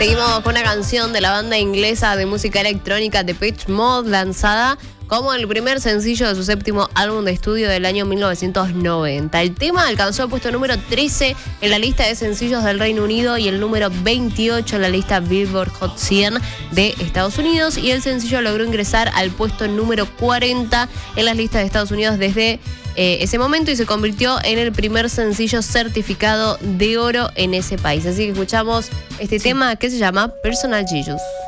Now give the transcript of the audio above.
Seguimos con una canción de la banda inglesa de música electrónica Depeche Mode, lanzada como el primer sencillo de su séptimo álbum de estudio del año 1990. El tema alcanzó el puesto número 13 en la lista de sencillos del Reino Unido y el número 28 en la lista Billboard Hot 100 de Estados Unidos, y el sencillo logró ingresar al puesto número 40 en las listas de Estados Unidos desde ese momento, y se convirtió en el primer sencillo certificado de oro en ese país. Así que escuchamos este tema que se llama Personal Jesus.